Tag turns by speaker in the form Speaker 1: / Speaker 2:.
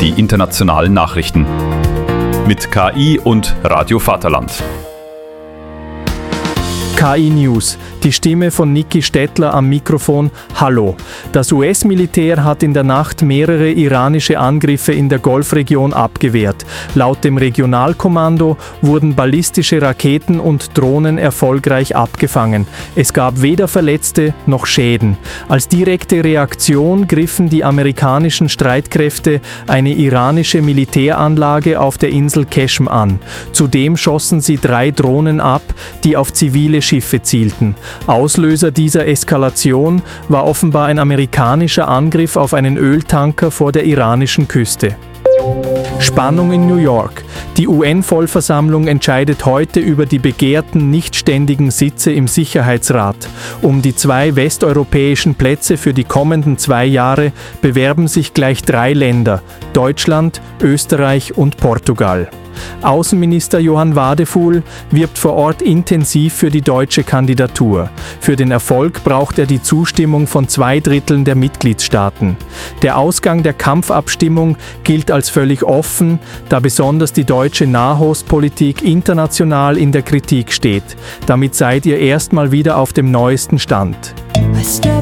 Speaker 1: die internationalen Nachrichten. Mit KI und Radio Vaterland.
Speaker 2: KI News. Die Stimme von Niki Stettler am Mikrofon. Hallo. Das US-Militär hat in der Nacht mehrere iranische Angriffe in der Golfregion abgewehrt. Laut dem Regionalkommando wurden ballistische Raketen und Drohnen erfolgreich abgefangen. Es gab weder Verletzte noch Schäden. Als direkte Reaktion griffen die amerikanischen Streitkräfte eine iranische Militäranlage auf der Insel Keshm an. Zudem schossen sie 3 Drohnen ab, die auf zivile Schiffe zielten. Auslöser dieser Eskalation war offenbar ein amerikanischer Angriff auf einen Öltanker vor der iranischen Küste. Spannung in New York. Die UN-Vollversammlung entscheidet heute über die begehrten nichtständigen Sitze im Sicherheitsrat. Um die 2 westeuropäischen Plätze für die kommenden 2 Jahre bewerben sich gleich 3 Länder: Deutschland, Österreich und Portugal. Außenminister Johann Wadefuhl wirbt vor Ort intensiv für die deutsche Kandidatur. Für den Erfolg braucht er die Zustimmung von 2/3 der Mitgliedstaaten. Der Ausgang der Kampfabstimmung gilt als völlig offen, da besonders die deutsche Nahostpolitik international in der Kritik steht. Damit seid ihr erstmal wieder auf dem neuesten Stand.
Speaker 3: I step